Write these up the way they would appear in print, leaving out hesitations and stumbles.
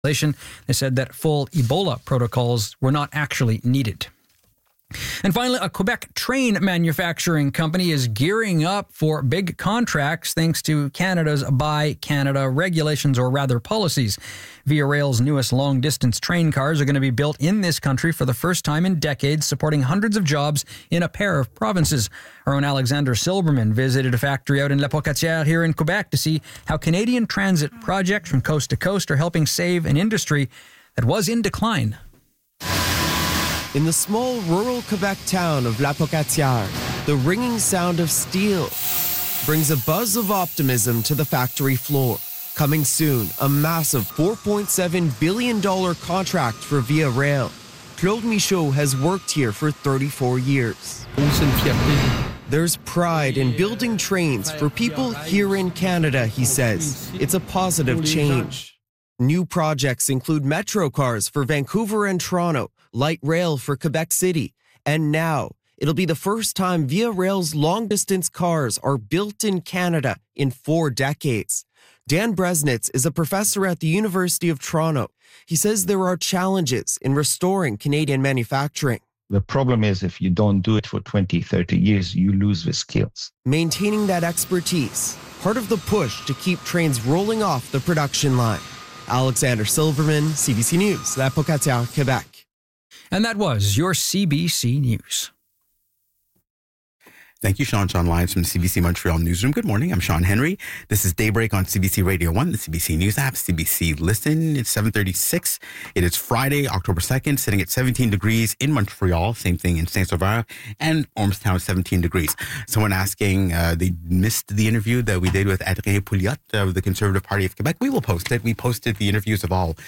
They said that full Ebola protocols were not actually needed. And finally, a Quebec train manufacturing company is gearing up for big contracts thanks to Canada's Buy Canada regulations, or rather policies. Via Rail's newest long-distance train cars are going to be built in this country for the first time in decades, supporting hundreds of jobs in a pair of provinces. Our own Alexander Silberman visited a factory out in La Pocatière here in Quebec to see how Canadian transit projects from coast to coast are helping save an industry that was in decline. In the small rural Quebec town of La Pocatière, the ringing sound of steel brings a buzz of optimism to the factory floor. Coming soon, a massive $4.7 billion contract for Via Rail. Claude Michaud has worked here for 34 years. There's pride in building trains for people here in Canada, he says. It's a positive change. New projects include metro cars for Vancouver and Toronto, light rail for Quebec City, and now it'll be the first time Via Rail's long-distance cars are built in Canada in 4 decades. Dan Bresnitz is a professor at the University of Toronto. He says there are challenges in restoring Canadian manufacturing. The problem is if you don't do it for 20, 30 years, you lose the skills. Maintaining that expertise, part of the push to keep trains rolling off the production line. Alexander Silverman, CBC News, La Pocatière, Quebec. And that was your CBC News. Thank you, Sean Lyons from CBC Montreal Newsroom. Good morning. I'm Sean Henry. This is Daybreak on CBC Radio 1, the CBC News app, CBC Listen. It's 7:36. It is Friday, October 2nd, sitting at 17 degrees in Montreal. Same thing in Saint-Sauveur and Ormstown, 17 degrees. Someone asking, they missed the interview that we did with Adrien Pouliot of the Conservative Party of Quebec. We will post it. We posted the interviews of all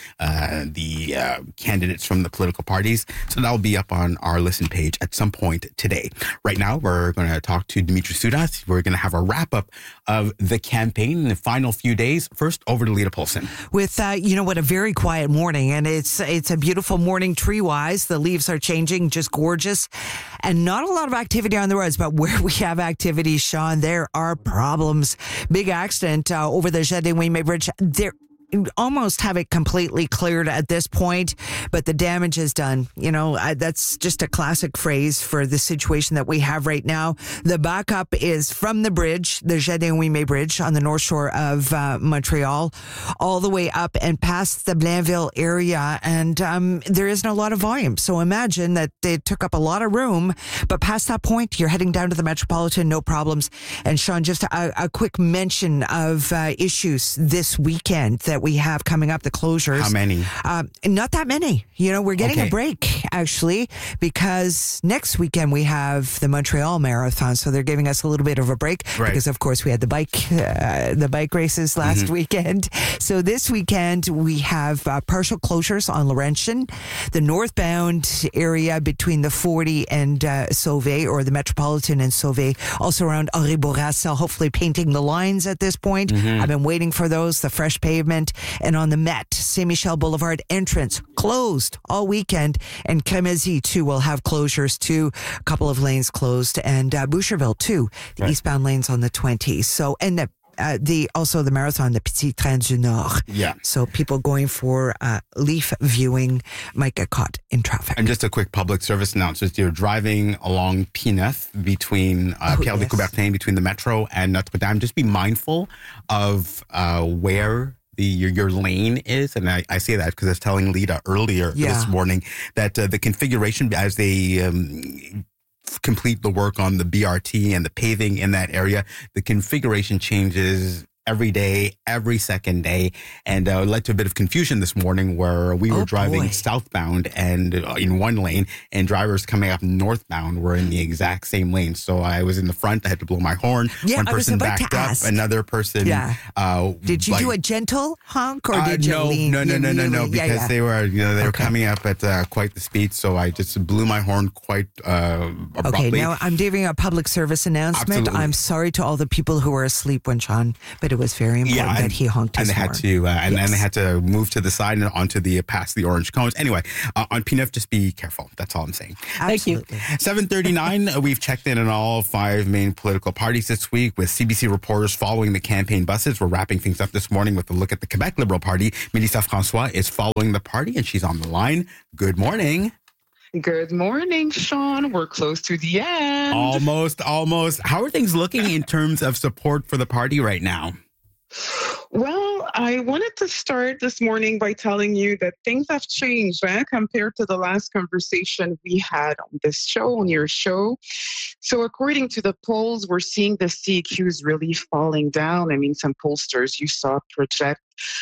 the candidates from the political parties. So that will be up on our Listen page at some point today. Right now, we're going to talk to Dimitri Soudas. We're going to have a wrap-up of the campaign in the final few days. First, over to Lita Polson. With, a very quiet morning, and it's a beautiful morning tree-wise. The leaves are changing, just gorgeous, and not a lot of activity on the roads, but where we have activity, Sean, there are problems. Big accident over the Jardin-Ouimet Bridge. There almost have it completely cleared at this point, but the damage is done. That's just a classic phrase for the situation that we have right now. The backup is from the bridge, the Jardin-Ouimet Bridge on the north shore of Montreal, all the way up and past the Blainville area, and there isn't a lot of volume. So imagine that they took up a lot of room, but past that point, you're heading down to the Metropolitan, no problems. And Sean, just a quick mention of issues this weekend that we have coming up, the closures. How many? Not that many. We're getting a break, actually, because next weekend we have the Montreal Marathon, so they're giving us a little bit of a break, right, because, of course, we had the bike races last weekend. So this weekend we have partial closures on Laurentian, the northbound area between the 40 and Sauvé, or the Metropolitan and Sauvé, also around Henri Bourassa, hopefully painting the lines at this point. I've been waiting for those, the fresh pavement. And on the Met, Saint-Michel Boulevard entrance closed all weekend, and Crémazie too will have closures too. A couple of lanes closed, and Boucherville too, the eastbound lanes on the 20s. So, and the marathon, the Petit Train du Nord. Yeah. So people going for leaf viewing might get caught in traffic. And just a quick public service announcement. You're driving along P9 between Pierre de Coubertin, between the Metro and Notre Dame. Just be mindful of where your lane is, and I say that because I was telling Lita earlier this morning that the configuration as they complete the work on the BRT and the paving in that area, the configuration changes every day, every second day, and it led to a bit of confusion this morning where we were driving southbound and in one lane, and drivers coming up northbound were in the exact same lane. So I was in the front, I had to blow my horn. One person backed up, another person. Did you do a gentle honk, or did you lean? No, because they were coming up at quite the speed, so I just blew my horn quite abruptly. Okay, now I'm giving a public service announcement. Absolutely. I'm sorry to all the people who were asleep when Sean, but it was very important that he honked his horn. And they had to move to the side and onto the past the orange cones. Anyway, on P9, just be careful. That's all I'm saying. Absolutely. 7:39. We've checked in on all 5 main political parties this week with CBC reporters following the campaign buses. We're wrapping things up this morning with a look at the Quebec Liberal Party. Melissa François is following the party, and she's on the line. Good morning. Good morning, Sean. We're close to the end. Almost. How are things looking in terms of support for the party right now? Well, I wanted to start this morning by telling you that things have changed compared to the last conversation we had on this show, on your show. So according to the polls, we're seeing the CEQs really falling down. I mean, some pollsters you saw project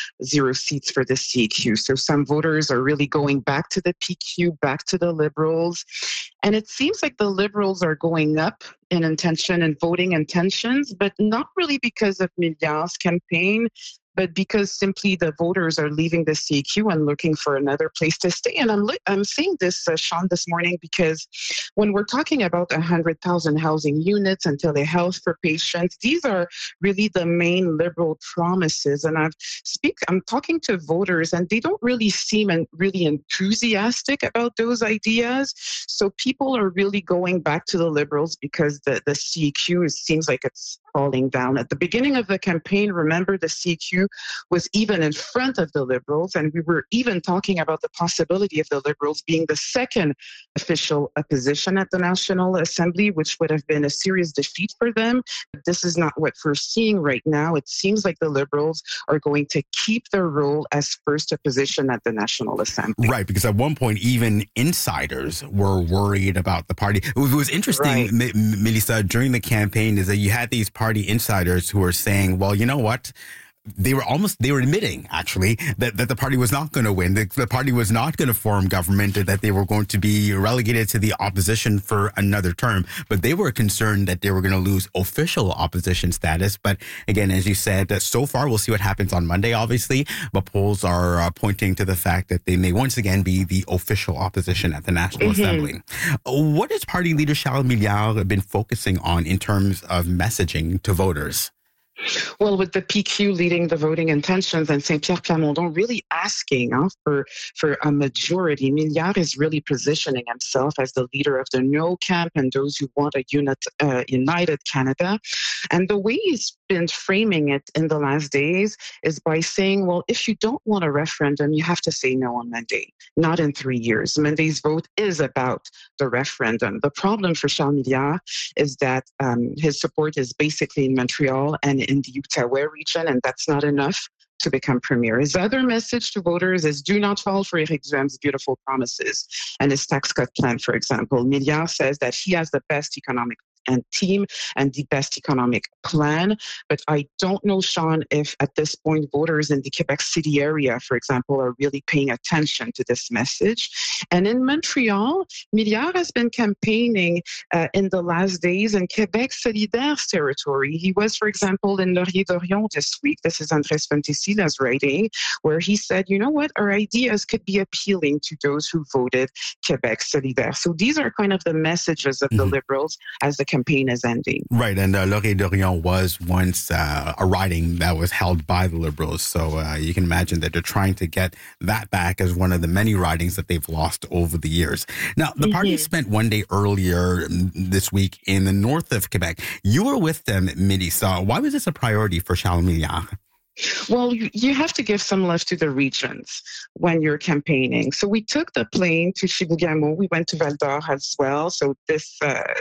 0 seats for the CEQ. So some voters are really going back to the PQ, back to the Liberals. And it seems like the Liberals are going up in intention and voting intentions, but not really because of Milliard's campaign, but because simply the voters are leaving the CEQ and looking for another place to stay. And I'm saying this, Sean, this morning, because when we're talking about 100,000 housing units and telehealth for patients, these are really the main Liberal promises. And I'm talking to voters, and they don't really seem really enthusiastic about those ideas. So people are really going back to the Liberals because the CEQ seems like it's falling down. At the beginning of the campaign, remember, the CEQ was even in front of the Liberals, and we were even talking about the possibility of the Liberals being the second official opposition at the National Assembly, which would have been a serious defeat for them. But this is not what we're seeing right now. It seems like the Liberals are going to keep their role as first opposition at the National Assembly. Right, because at one point, even insiders were worried about the party. It was interesting, right, during the campaign, is that you had these party insiders who were saying, well, you know what? They were admitting, actually, that the party was not going to win. The party was not going to form government, that they were going to be relegated to the opposition for another term. But they were concerned that they were going to lose official opposition status. But again, as you said, so far, we'll see what happens on Monday, obviously. But polls are pointing to the fact that they may once again be the official opposition at the National Assembly. What has party leader Charles Milliard been focusing on in terms of messaging to voters? Well, with the PQ leading the voting intentions and Saint-Pierre Plamondon really asking for a majority, Milliard is really positioning himself as the leader of the no camp and those who want a united Canada. And the way he's been framing it in the last days is by saying, well, if you don't want a referendum, you have to say no on Monday, not in 3 years. Monday's vote is about the referendum. The problem for Charles Milliard is that his support is basically in Montreal and in the Outaouais region, and that's not enough to become premier. His other message to voters is do not fall for Éric Duhaim's beautiful promises and his tax cut plan, for example. Milliard says that he has the best economic and team and the best economic plan. But I don't know, Sean, if at this point voters in the Quebec City area, for example, are really paying attention to this message. And in Montreal, Milliard has been campaigning in the last days in Quebec Solidaire's territory. He was, for example, in Laurier-Dorion this week. This is Andrés Fontesila's writing, where he said, you know what, our ideas could be appealing to those who voted Quebec Solidaire. So these are kind of the messages of the Liberals as the campaign is ending. Right, and Laurier-Dorion was once a riding that was held by the Liberals, so you can imagine that they're trying to get that back as one of the many ridings that they've lost over the years. Now, the party spent one day earlier this week in the north of Quebec. You were with them, Melissa. Why was this a priority for Charles Milliard? Well, you have to give some love to the regions when you're campaigning. So we took the plane to Chibougamau. We went to Val-d'Or as well. So this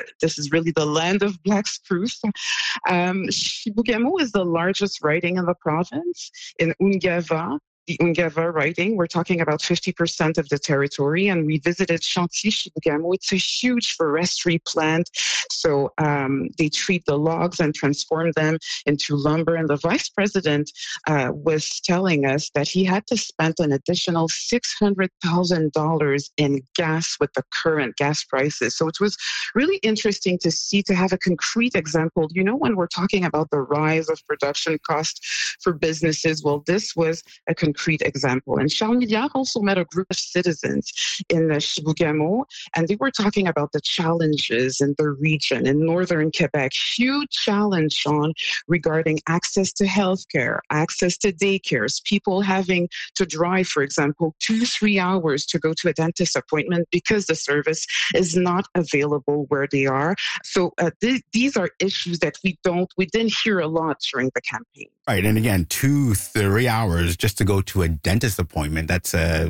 is really the land of Black spruce. Chibougamau is the largest riding in the province. In Ungava, the Ungava riding, we're talking about 50% of the territory, and we visited Chantilly-Chibougamau. It's a huge forestry plant, so they treat the logs and transform them into lumber, and the vice president was telling us that he had to spend an additional $600,000 in gas with the current gas prices. So it was really interesting to have a concrete example. You know, when we're talking about the rise of production costs for businesses, well, this was a concrete concrete example. And Charles Milliard also met a group of citizens in Chibougamau, and they were talking about the challenges in the region in northern Quebec. Huge challenge, Sean, regarding access to healthcare, access to daycares, people having to drive, for example, 2-3 hours to go to a dentist appointment because the service is not available where they are. So these are issues that we didn't hear a lot during the campaign. Right. And again, 2-3 hours just to go to a dentist appointment. That's